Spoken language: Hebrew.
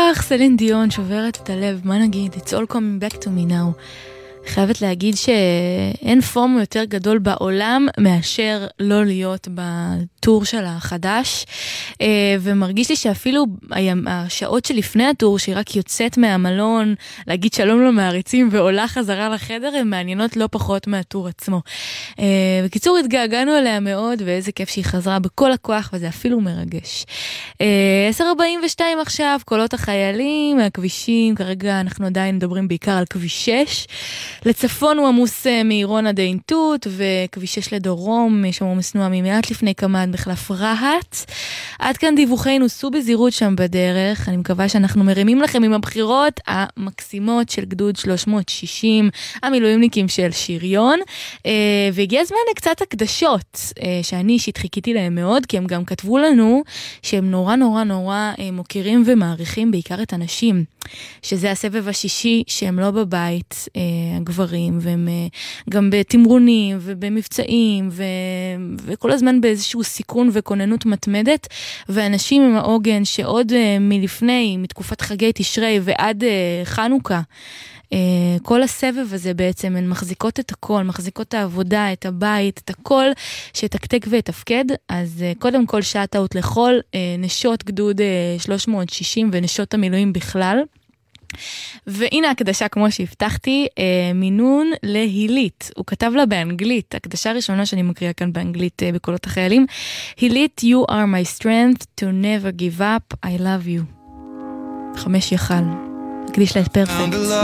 כך, סלין דיון שוברת את הלב, מה נגיד? It's all coming back to me now. חייבת להגיד שאין פורום יותר גדול בעולם מאשר לא להיות בטור של החדש, ומרגיש לי שאפילו השעות שלפני הטור, שהיא רק יוצאת מהמלון, להגיד שלום למעריצים ועולה חזרה לחדר, הן מעניינות לא פחות מהטור עצמו. בקיצור, התגעגענו עליה מאוד, ואיזה כיף שהיא חזרה בכל הכוח, וזה אפילו מרגש. 10:42 עכשיו, קולות החיילים, הכבישים, כרגע אנחנו עדיין מדברים בעיקר על כביש 6, לצפון הוא עמוס מעירון עד עין תות, וכביש 6 לדרום, יש שם עומס תנועה ממעט לפני כמה עד מחלף רהט. עד כאן דיווחנו, סעו בזהירות שם בדרך, אני מקווה שאנחנו מרימים לכם עם הבחירות המקסימות של גדוד 360, המילואימניקים של שריון, והגיע הזמן לקצת הקדשות, שאני אישית חיכיתי להם מאוד, כי הם גם כתבו לנו שהם נורא נורא נורא מוכירים ומעריכים בעיקר את הנשים, שזה הסבב השישי שהם לא בבית, הגברים, והם גם בתמרונים ובמבצעים, וכל הזמן באיזשהו סיכון וכוננות מתמדת, ואנשים עם העוגן שעוד מלפני, מתקופת חגי תשרי ועד חנוכה, כל הסבב הזה בעצם, הן מחזיקות את הכל, מחזיקות את העבודה, את הבית, את הכל שתקתק ותפקד. אז קודם כל שעט-אוט לכל נשות גדוד 360 ונשות המילואים בכלל. והנה הקדשה כמו שהבטחתי, מינון להילית, הוא כתב לה באנגלית, הקדשה הראשונה שאני מקריאה כאן באנגלית בקולות החיילים, הילית, you are my strength to never give up, I love you. 5 יחל, הקדיש לה את פרפקט.